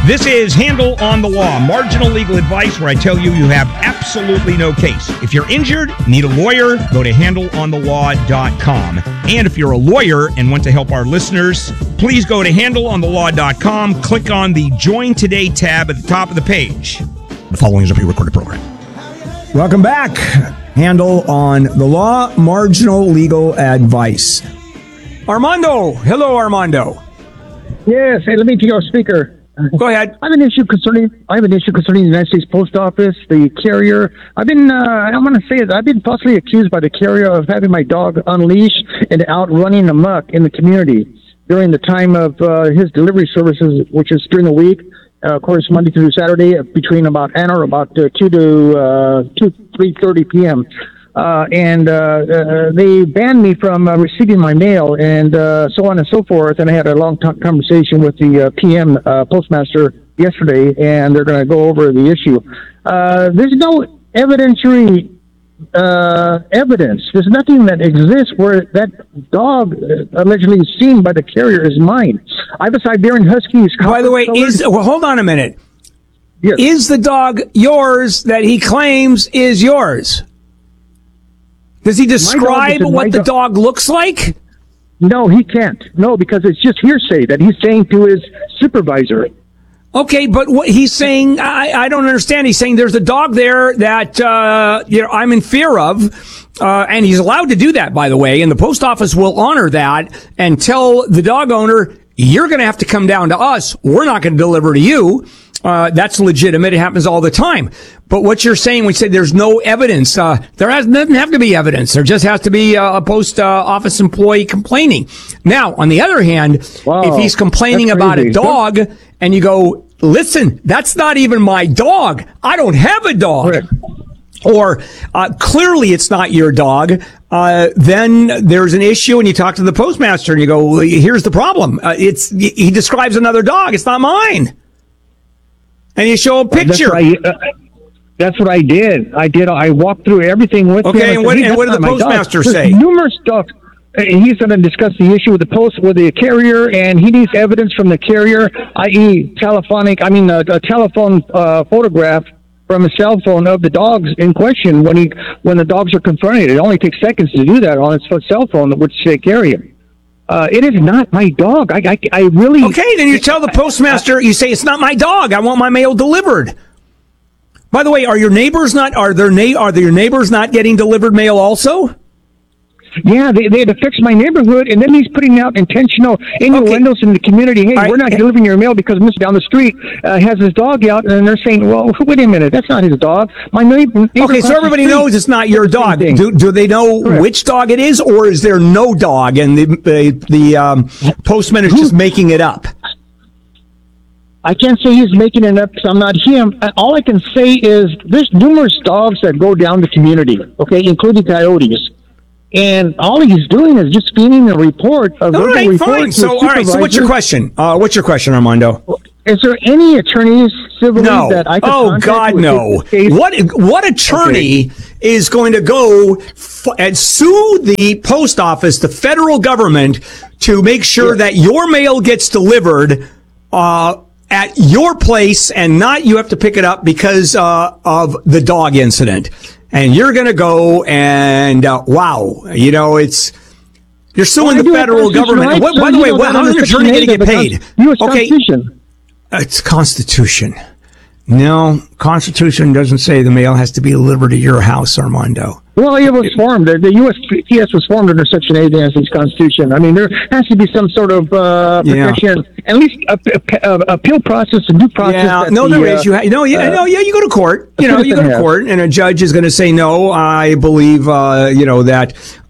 This is Handle on the Law, marginal legal advice where I tell you you have absolutely no case. If you're injured, need a lawyer, go to handleonthelaw.com. And if you're a lawyer and want to help our listeners, please go to handleonthelaw.com, click on the Join Today tab at the top of the page. The following is a pre-recorded program. Welcome back. Handle on the Law, marginal legal advice. Armando. Hello, Armando. Yes. Hey, let me to your speaker. Go ahead. I have an issue concerning the United States Post Office, the carrier. I don't want to say it. I've been falsely accused by the carrier of having my dog unleashed and out running amok in the community during the time of his delivery services, which is during the week, of course, Monday through Saturday, between about 2 to 3:30 p.m. They banned me from receiving my mail and so on and so forth. And I had a long conversation with the PM postmaster yesterday, and they're going to go over the issue. There's no evidentiary evidence. There's nothing that exists where that dog allegedly seen by the carrier is mine. I have a Siberian Husky. By the way, hold on a minute. Yes. Is the dog yours that he claims is yours? Does he describe what the dog looks like? No, he can't. No, because it's just hearsay that he's saying to his supervisor. Okay, but what he's saying, I don't understand. He's saying there's a dog there that I'm in fear of, and he's allowed to do that, by the way. And the post office will honor that and tell the dog owner, "You're going to have to come down to us. We're not going to deliver to you." That's legitimate. It happens all the time. But what you're saying, when you say there's no evidence, there doesn't have to be evidence. There just has to be a post office employee complaining. Now, on the other hand, if he's complaining about a dog and you go, "Listen, that's not even my dog. I don't have a dog." Correct. Or clearly it's not your dog, then there's an issue and you talk to the postmaster and you go, well, "Here's the problem. He describes another dog. It's not mine." And you show a picture. That's what I did. I walked through everything with him. Okay, and what did the postmaster say? Numerous stuff. He's going to discuss the issue with the carrier, and he needs evidence from the carrier, i.e. a telephone photograph from a cell phone of the dogs in question when the dogs are confronted. It only takes seconds to do that on its cell phone, which they carry it. It is not my dog. I really... Okay, then you tell the postmaster, you say, "It's not my dog. I want my mail delivered." By the way, are your neighbors not getting delivered mail also? Yeah, they had to fix my neighborhood, and then he's putting out intentional innuendos in the community. Hey, we're not delivering your mail because Mr. down the street has his dog out, and they're saying, "Well, wait a minute, that's not his dog." My neighbor okay, so everybody knows it's not your dog. Do they know which dog it is, or is there no dog and the postman is just making it up? I can't say he's making it up because I'm not him. All I can say is there's numerous dogs that go down the community, okay, including coyotes. And all he's doing is just feeding a report. All right, fine. So what's your question? What's your question, Armando? Is there any attorneys civilly that I can contact? Oh, God, no. What attorney is going to go and sue the post office, the federal government, to make sure that your mail gets delivered at your place and not you have to pick it up because of the dog incident? And you're going to go and, you're suing the federal government. And by the way, how is an attorney going to get paid? Okay. It's Constitution. No, Constitution doesn't say the mail has to be delivered to your house, Armando. Well, it was formed. The USPS was formed under Section 8 of the United States Constitution. I mean, there has to be some sort of protection, at least appeal process, a due process. Yeah, there is. You go to court. You go to court, and a judge is going to say, "No, I believe, that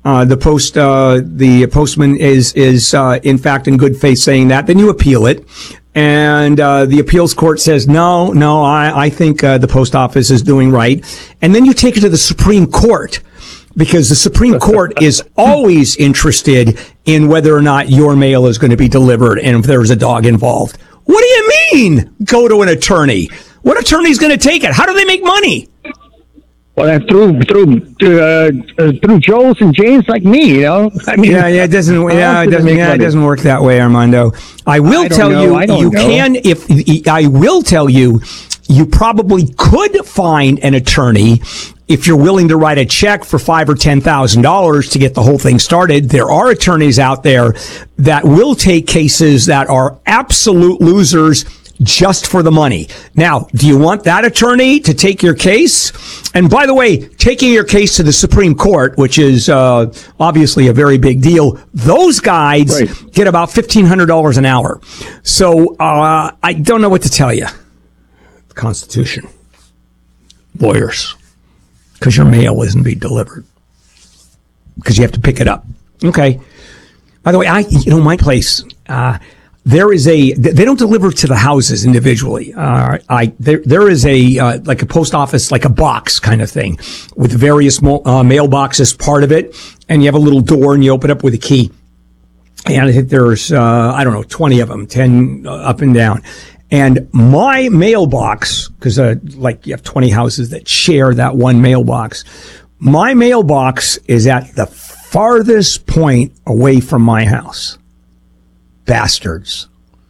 the postman is in fact in good faith saying that." Then you appeal it. And the appeals court says, no, I think the post office is doing right. And then you take it to the Supreme Court, because the Supreme Court is always interested in whether or not your mail is going to be delivered and if there's a dog involved. What do you mean, go to an attorney? What attorney is going to take it? How do they make money? Well, and through Joes and James like me, you know. I mean, it doesn't. It doesn't work that way, Armando. I will tell you, I will tell you, you probably could find an attorney if you're willing to write a check for $5,000 or $10,000 to get the whole thing started. There are attorneys out there that will take cases that are absolute losers just for the money. Now, do you want that attorney to take your case? And by the way, taking your case to the Supreme Court, which is obviously a very big deal, those guys get about $1,500 an hour. So I don't know what to tell you. The Constitution. Lawyers. Because your mail isn't being delivered. Because you have to pick it up. Okay. By the way, my place, they don't deliver to the houses individually. There is like a post office, like a box kind of thing with various mailboxes part of it. And you have a little door and you open up with a key. And I think there's, 20 of them, 10 up and down. And my mailbox, because you have 20 houses that share that one mailbox. My mailbox is at the farthest point away from my house. Bastards.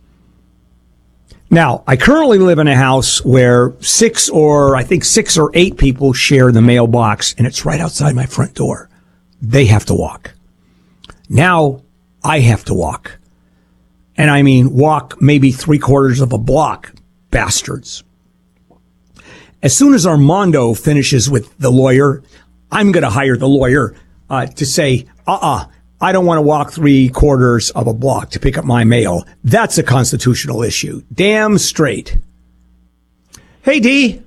Now, I currently live in a house where 6 or 8 people share the mailbox, and it's right outside my front door. They have to walk. Now, I have to walk. And I mean, walk maybe 3/4 of a block. Bastards. As soon as Armando finishes with the lawyer, I'm going to hire the lawyer to say, I don't want to walk 3/4 of a block to pick up my mail. That's a constitutional issue. Damn straight. Hey, D.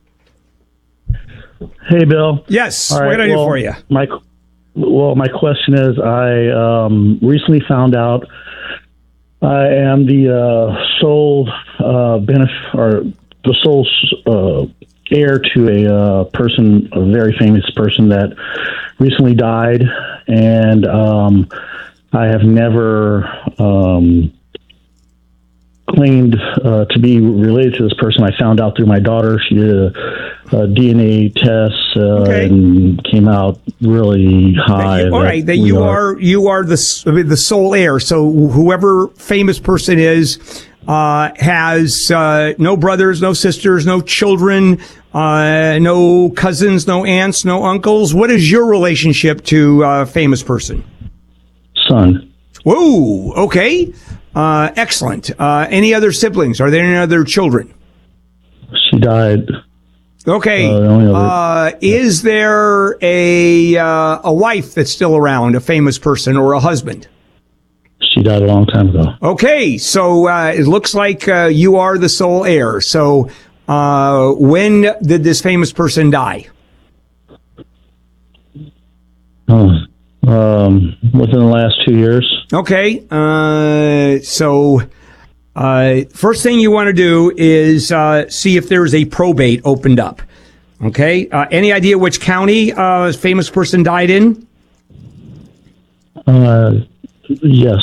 Hey, Bill. Yes. What can I do for you? My question is, I recently found out I am the sole heir to a very famous person that recently died, and I have never claimed to be related to this person. I found out through my daughter. She did a DNA test and came out really high. That you are the sole heir. So whoever famous person is has no brothers, no sisters, no children, no cousins, no aunts, no uncles. What is your relationship to a famous person? Son. Whoa, okay. Excellent. Any other siblings? Are there any other children? She died. Okay. Is there a wife that's still around, a famous person, or a husband? She died a long time ago. Okay, so it looks like you are the sole heir. So when did this famous person die? Within the last 2 years. Okay, so first thing you want to do is see if there's a probate opened up. Okay, any idea which county this famous person died in? Yes.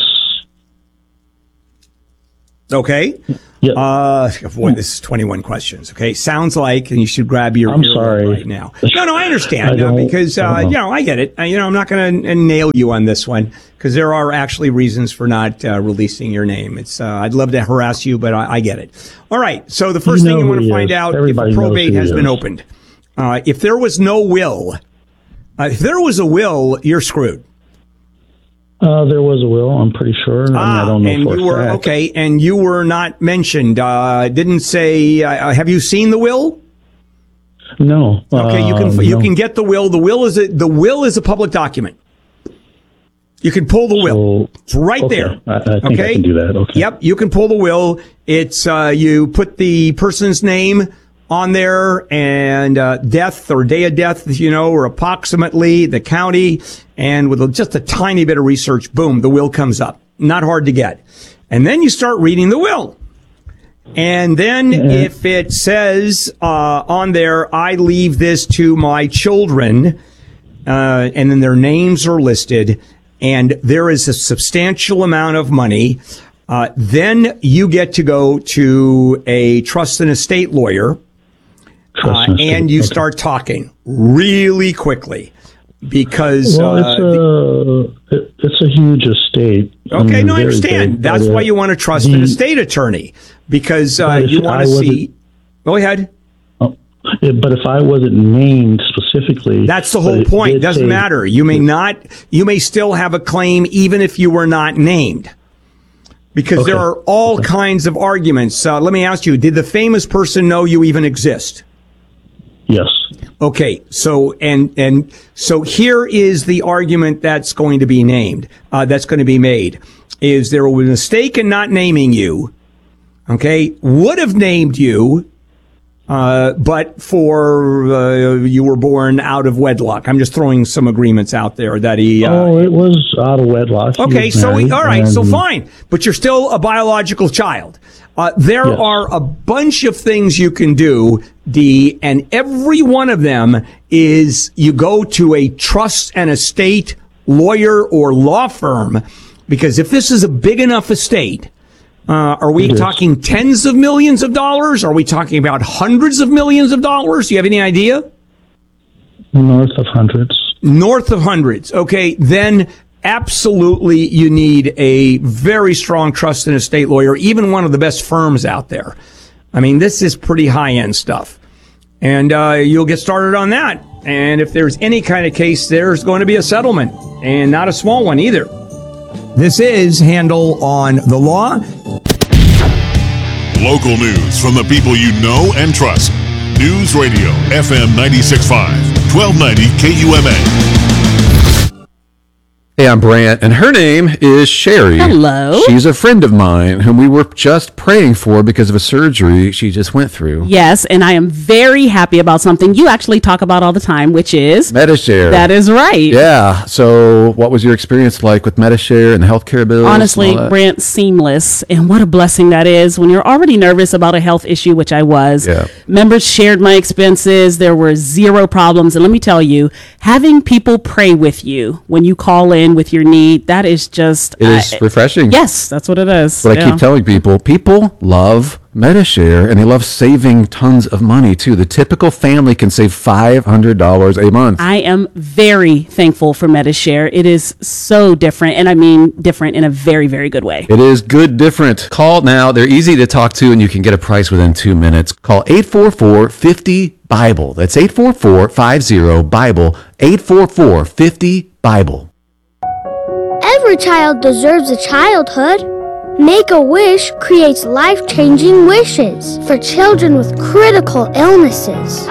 Okay. Yep. Boy, this is 21 questions. Okay. Sounds like, and you should grab your I'm earlobe sorry. right now. No, I understand. I because, I get it. I'm not going to nail you on this one because there are actually reasons for not releasing your name. It's, I'd love to harass you, but I get it. All right. So the first thing you want to find out if a probate has been opened. If there was no will, if there was a will, you're screwed. There was a will, I'm pretty sure. I don't know and for you were, a fact. okay, and you were not mentioned. Didn't say, have you seen the will? No. Okay, you can get the will. The will is a public document. You can pull the will. It's right there. I think I can do that. Okay. Yep, you can pull the will. It's you put the person's name on there and death or day of death, or approximately the county, and with just a tiny bit of research, boom, the will comes up. Not hard to get. And then you start reading the will. And then if it says on there, I leave this to my children, and then their names are listed, and there is a substantial amount of money, then you get to go to a trust and estate lawyer. and you start talking really quickly because it's a huge estate. Okay, no, I understand. Big, that's why you want to trust an estate attorney because you want to see. Go ahead. But if I wasn't named specifically, that's the whole point. It doesn't matter. You may still have a claim even if you were not named. Because there are all kinds of arguments. Let me ask you, did the famous person know you even exist? Yes. Okay, so and so here is the argument that's going to be named, that's going to be made, is there was a mistake in not naming you, okay, would have named you, but for you were born out of wedlock. I'm just throwing some agreements out there that he. It was out of wedlock. Okay, so all right, so fine, but you're still a biological child. There are a bunch of things you can do, Dee, and every one of them is you go to a trust and estate lawyer or law firm, because if this is a big enough estate. Are we talking tens of millions of dollars? Are we talking about hundreds of millions of dollars? Do you have any idea? North of hundreds. North of hundreds. Okay, then absolutely you need a very strong trust and estate lawyer, even one of the best firms out there. I mean, this is pretty high-end stuff. And you'll get started on that. And if there's any kind of case, there's going to be a settlement, and not a small one either. This is Handel on the Law. Local news from the people you know and trust. News Radio, FM 96.5, 1290 KUMA. Hey, I'm Brant, and her name is Sherry. Hello. She's a friend of mine whom we were just praying for because of a surgery she just went through. Yes, and I am very happy about something you actually talk about all the time, which is Medi-Share. That is right. Yeah. So what was your experience like with Medi-Share and the healthcare bills? Honestly, Brant, seamless. And what a blessing that is when you're already nervous about a health issue, which I was. Yeah. Members shared my expenses. There were zero problems. And let me tell you, having people pray with you when you call in with your need, that is just... It is refreshing. Yes, that's what it is. But I keep telling people love Medi-Share, and they love saving tons of money, too. The typical family can save $500 a month. I am very thankful for Medi-Share. It is so different, and I mean different in a very, very good way. It is good different. Call now. They're easy to talk to, and you can get a price within 2 minutes. Call 844-50-BIBLE. That's 844-50-BIBLE. 844-50-BIBLE. Every child deserves a childhood. Make-A-Wish creates life-changing wishes for children with critical illnesses.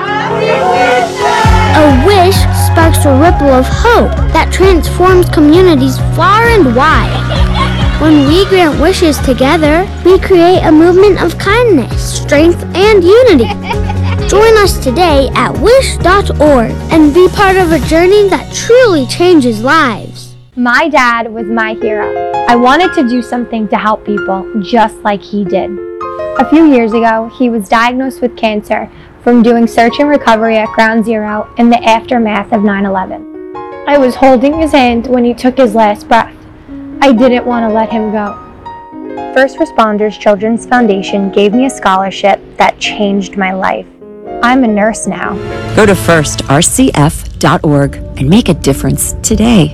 A wish sparks a ripple of hope that transforms communities far and wide. When we grant wishes together, we create a movement of kindness, strength, and unity. Join us today at wish.org and be part of a journey that truly changes lives. My dad was my hero. I wanted to do something to help people just like he did. A few years ago, he was diagnosed with cancer from doing search and recovery at Ground Zero in the aftermath of 9/11. I was holding his hand when he took his last breath. I didn't want to let him go. First Responders Children's Foundation gave me a scholarship that changed my life. I'm a nurse now. Go to firstrcf.org and make a difference today.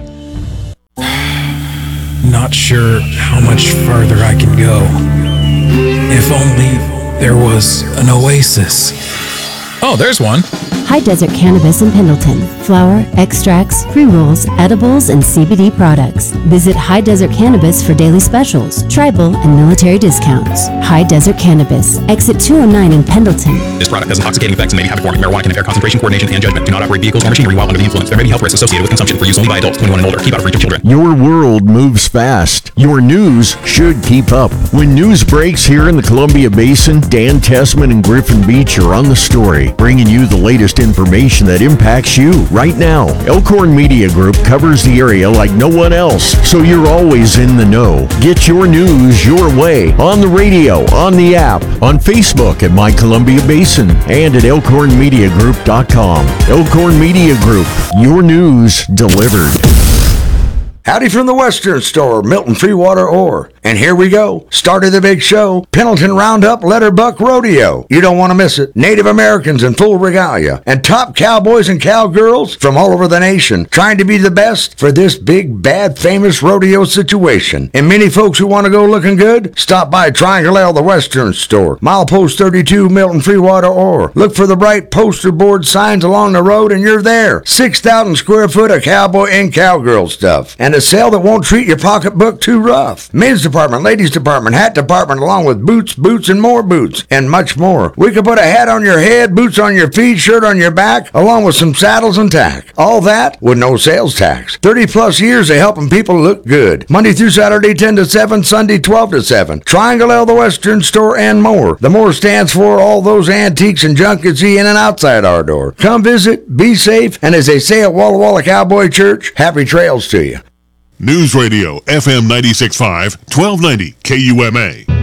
Not sure how much further I can go. If only there was an oasis. Oh, there's one. High Desert Cannabis in Pendleton. Flower, extracts, pre-rolls, edibles, and CBD products. Visit High Desert Cannabis for daily specials, tribal, and military discounts. High Desert Cannabis, exit 209 in Pendleton. This product has intoxicating effects and may be habit-forming. Marijuana can impair concentration, coordination, and judgment. Do not operate vehicles or machinery while under the influence. There may be health risks associated with consumption for use only by adults 21 and older. Keep out of reach of children. Your world moves fast. Your news should keep up. When news breaks here in the Columbia Basin, Dan Tessman and Griffin Beach are on the story, bringing you the latest information that impacts you right now. Elkhorn Media Group covers the area like no one else, so you're always in the know. Get your news your way on the radio, on the app, on Facebook at My Columbia Basin, and at elkhornmediagroup.com. Elkhorn Media Group, your news delivered. Howdy from the Western Store, Milton Freewater Ore. And here we go. Start of the big show. Pendleton Roundup Letterbuck Rodeo. You don't want to miss it. Native Americans in full regalia and top cowboys and cowgirls from all over the nation trying to be the best for this big, bad, famous rodeo situation. And many folks who want to go looking good, stop by Triangle Ale, the Western Store. Milepost 32, Milton Freewater, or look for the bright poster board signs along the road and you're there. 6,000 square foot of cowboy and cowgirl stuff. And a sale that won't treat your pocketbook too rough. Men's department, ladies department, hat department, along with boots, and more boots, and much more. We could put a hat on your head, boots on your feet, shirt on your back, along with some saddles and tack. All that with no sales tax. 30 plus years of helping people look good. Monday through Saturday, 10 to 7, Sunday, 12 to 7. Triangle Ale, the Western Store, and more. The more stands for all those antiques and junk you see in and outside our door. Come visit, be safe, and as they say at Walla Walla Cowboy Church, happy trails to you. News Radio FM 96.5, 1290 KUMA.